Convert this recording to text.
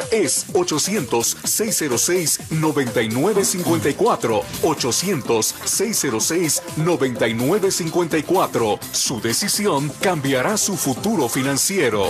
es 800-606-9954. 800-606-9954. Su decisión cambiará su futuro financiero.